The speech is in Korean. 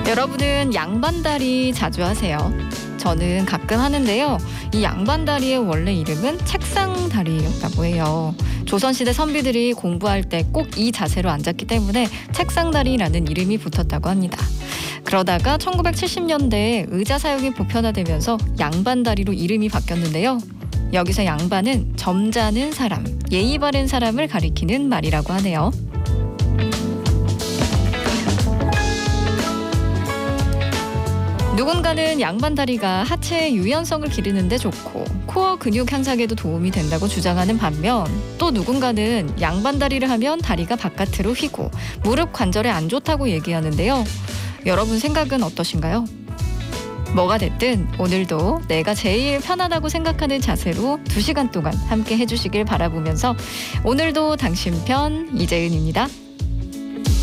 여러분은 양반다리 자주 하세요? 저는 가끔 하는데요. 이 양반다리의 원래 이름은 책상다리였다고 해요. 조선시대 선비들이 공부할 때 꼭 이 자세로 앉았기 때문에 책상다리라는 이름이 붙었다고 합니다. 그러다가 1970년대에 의자 사용이 보편화되면서 양반다리로 이름이 바뀌었는데요. 여기서 양반은 점잖은 사람, 예의 바른 사람을 가리키는 말이라고 하네요. 누군가는 양반다리가 하체의 유연성을 기르는 데 좋고 코어 근육 향상에도 도움이 된다고 주장하는 반면, 또 누군가는 양반다리를 하면 다리가 바깥으로 휘고 무릎 관절에 안 좋다고 얘기하는데요. 여러분 생각은 어떠신가요? 뭐가 됐든 오늘도 내가 제일 편하다고 생각하는 자세로 2시간 동안 함께 해주시길 바라보면서 오늘도 당신 편 이재은입니다.